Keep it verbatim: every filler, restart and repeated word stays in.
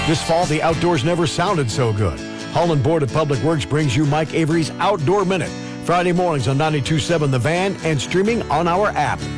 This fall, the outdoors never sounded so good. Holland Board of Public Works brings you Mike Avery's Outdoor Minute, Friday mornings on ninety-two point seven The Van and streaming on our app.